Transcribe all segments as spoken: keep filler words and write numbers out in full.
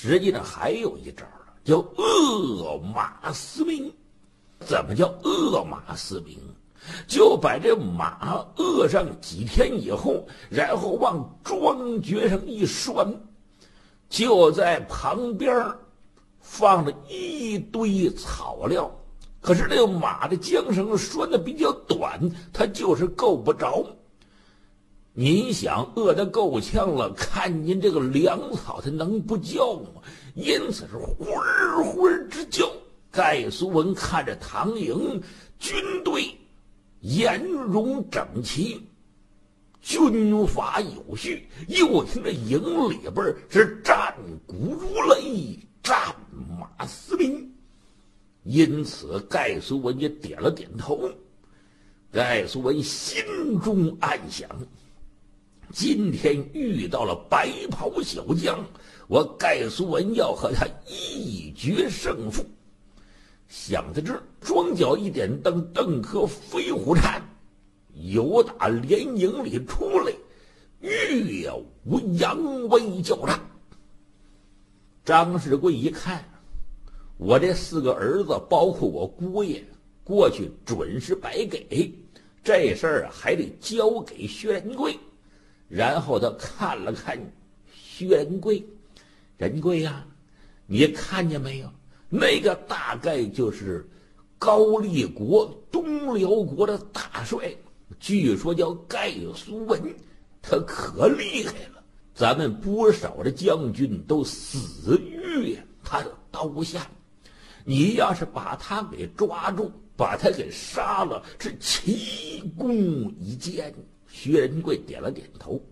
实际上还有一招呢，叫饿马思明。怎么叫饿马思明？就把这马饿上几天以后，然后往庄角上一拴，就在旁边放着一堆草料。可是这个马的缰绳拴的比较短，它就是够不着。您想，饿得够呛了，看见这个粮草，它能不叫吗？因此是呼儿呼儿直叫。盖苏文看着唐营军队严容整齐，军法有序，又听着营里边是战鼓如雷，战马嘶鸣，因此盖苏文也点了点头。盖苏文心中暗想，今天遇到了白袍小将，我盖苏文要和他一决胜负。想到这儿，双脚一点蹬，蹬颗飞虎铲，由打连营里出来，岳武扬威叫战。张世贵一看，我这四个儿子，包括我姑爷，过去准是白给，这事儿还得交给薛仁贵。然后他看了看薛仁贵，仁贵呀、啊，你看见没有？那个大概就是高丽国东辽国的大帅，据说叫盖苏文，他可厉害了。咱们不少的将军都死于他的刀下，你要是把他给抓住，把他给杀了，是奇功一件。薛仁贵点了点头，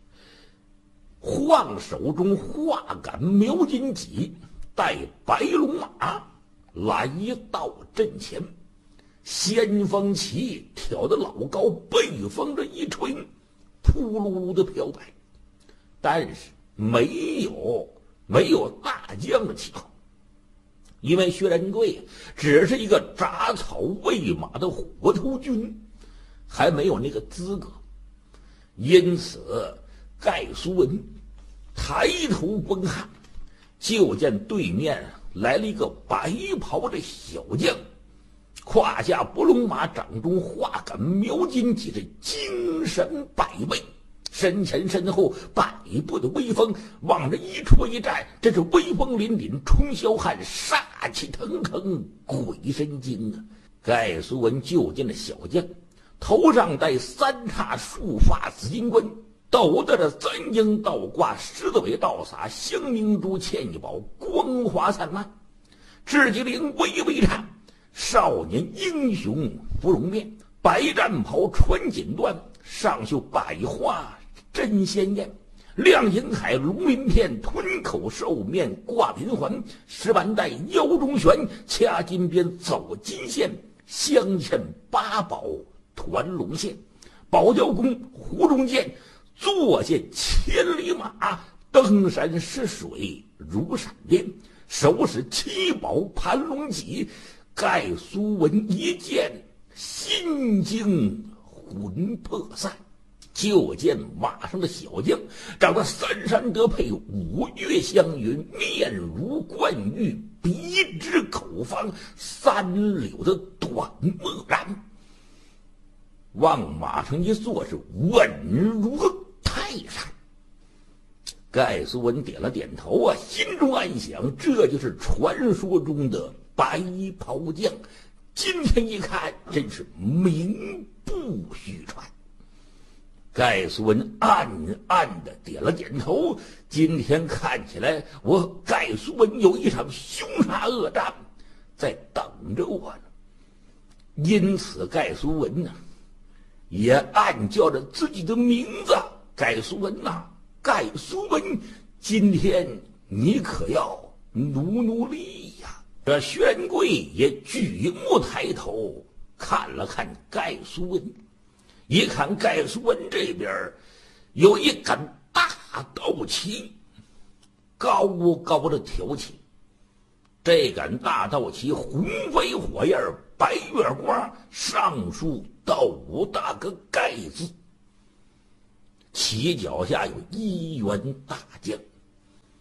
晃手中画杆描金戟，带白龙马来到阵前，先锋旗挑得老高，背风着一吹，扑噜噜的飘摆，但是没有没有大将的旗号，因为薛仁贵只是一个铡草喂马的火头军，还没有那个资格。因此盖苏文抬头观看，就见对面来了一个白袍的小将，胯下拨龙马，掌中画杆描金戟，是精神百倍，身前身后百步的威风，往这一戳一站，这是威风凛凛，冲霄汉，杀气腾腾，鬼神惊啊！盖苏文就见这小将头上戴三叉束发紫金冠，斗得这三鹰倒挂，狮子尾倒洒，香明珠嵌一宝，光华灿烂。雉鸡翎微微颤，少年英雄芙蓉面，白战袍穿锦缎，上绣百花真鲜艳。亮银海龙鳞片，吞口兽面挂银环，石丸带腰中悬，掐金边走金线，镶嵌八宝团龙线，宝雕弓湖中剑，坐见千里马，登山涉水如闪电，手使七宝盘龙戟。盖苏文一见，心惊魂魄散。就见马上的小将长得三山得配，五岳相云，面如冠玉，鼻直口方，三绺的短墨髯，往马上一坐，是稳如泰山。盖苏文点了点头啊，心中暗想，这就是传说中的白袍将，今天一看，真是名不虚传。盖苏文暗暗的点了点头，今天看起来，我盖苏文有一场凶杀恶战在等着我呢。因此，盖苏文呢，也暗叫着自己的名字，盖苏文呐、啊，盖苏文，今天你可要努努力呀！这薛仁贵也举目抬头看了看盖苏文，一看盖苏文这边有一杆大道旗，高高的挑起，这杆大道旗红飞火焰，白月光，上书斗大个盖字，旗脚下有一员大将，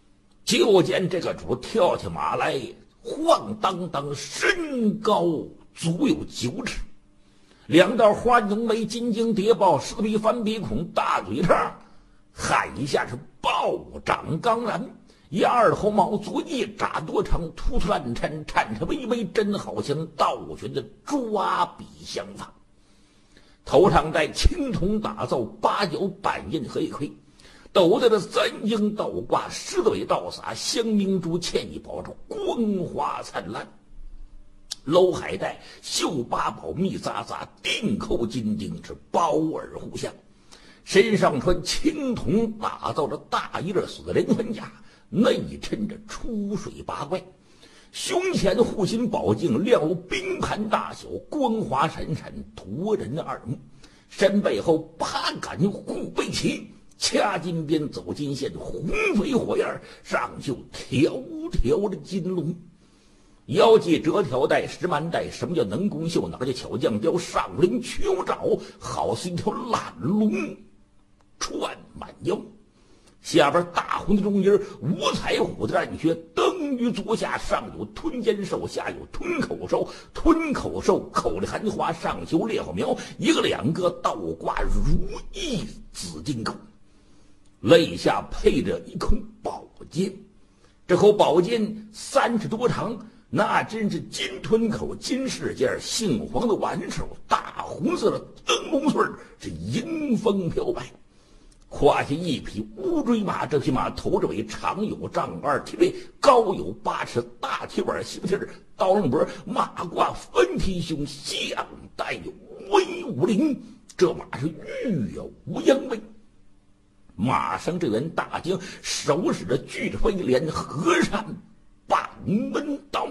就见这个主跳起马来，晃荡荡，身高足有九尺，两道花浓眉，金睛谍报，狮子鼻翻鼻孔，大嘴叉，喊一下是暴涨刚然。一二头毛足一扎多长，突突烂颤，颤颤巍巍，真好像倒悬的抓笔相仿。头上戴青铜打造八角板印黑盔，斗带的三英倒挂，狮子尾倒洒，香明珠嵌一宝珠，光华灿烂。搂海带绣八宝密匝匝，钉扣金钉是包耳互相。身上穿青铜打造的大叶锁连环甲，内衬着出水八怪。胸前护心宝镜亮如冰盘大小，光华闪闪，夺人的耳目。身背后八杆护背旗，掐金边走金线，红飞火焰，上绣条条的金龙。腰系折条带，石蛮带，什么叫能弓绣？哪叫巧匠雕？上灵秋爪，好似一条懒龙串满腰。下边大红的中衣，五彩虎的暗靴，登于足下，上有吞肩兽，下有吞口兽。吞口兽口里含花，上绣烈火苗，一个两个倒挂如意紫金钩，肋下配着一口宝剑。这口宝剑三尺多长，那真是金吞口金饰件，杏黄的挽手，大红色的灯笼穗是迎风飘摆。胯下一匹乌骓马，这匹马头着尾，长有丈二，蹄背高有八尺，大蹄板细蹄儿，刀棱脖，马挂分蹄胸，项带有威武灵。这马是玉有无央威。马上这员大将手使着巨飞镰，和善板门刀。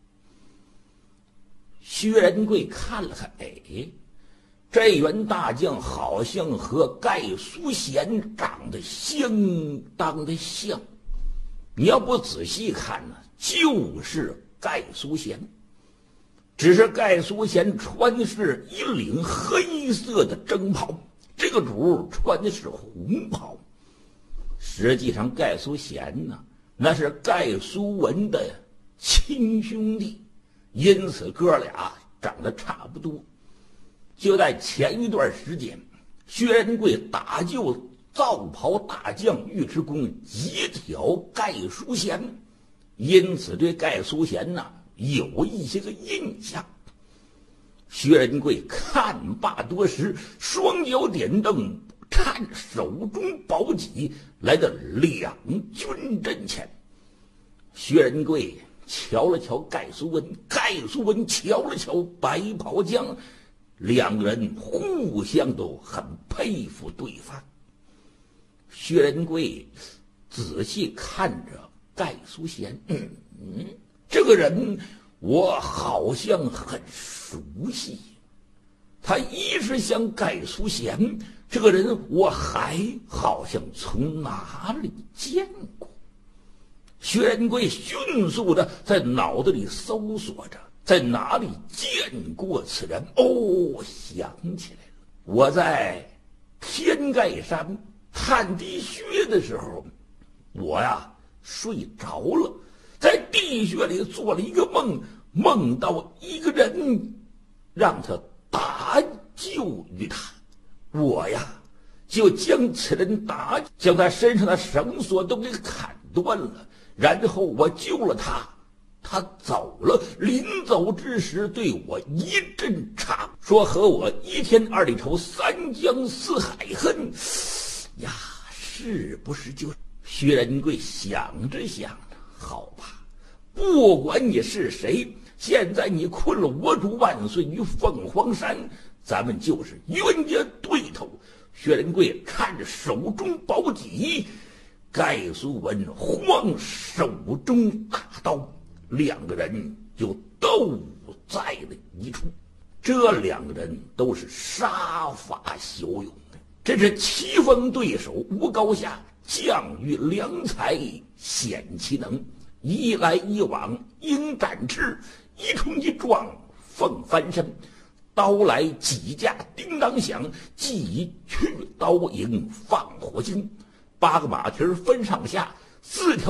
薛仁贵看了看，哎，这员大将好像和盖苏贤长得相当的像。你要不仔细看呢，就是盖苏贤，只是盖苏贤穿的是一领黑色的征袍，这个主穿的是红袍。实际上盖苏贤呢，那是盖苏文的亲兄弟，因此哥俩长得差不多。就在前一段时间，薛仁贵打救皂袍大将尉迟恭，急挑盖苏贤，因此对盖苏贤呢有一些个印象。薛仁贵看罢多时，双脚点蹬，看手中宝戟，来到两军阵前。薛仁贵瞧了瞧盖苏文，盖苏文瞧了瞧白袍将，两个人互相都很佩服对方。薛仁贵仔细看着盖苏贤，嗯嗯，这个人我好像很熟悉。他一是像盖苏贤，这个人我还好像从哪里见过。薛仁贵迅速的在脑子里搜索着，在哪里见过此人？哦，想起来了，我在天盖山探地穴的时候，我呀睡着了，在地穴里做了一个梦，梦到一个人让他搭救于他，我呀就将此人打，将他身上的绳索都给砍断了，然后我救了他，他走了，临走之时对我一阵唱，说和我一天二地仇，三江四海恨呀，是不是就？薛仁贵想着想着，好吧，不管你是谁，现在你困了我主万岁于凤凰山，咱们就是冤家对头。薛仁贵看着手中宝戟，盖苏文晃手中大刀，两个人就斗在了一处。这两个人都是杀伐骁勇的，这是棋逢对手无高下，将遇良才显其能，一来一往鹰展翅，一冲一撞凤翻身，刀来几架叮当响，几去刀影放火星。八个马蹄分上下，四条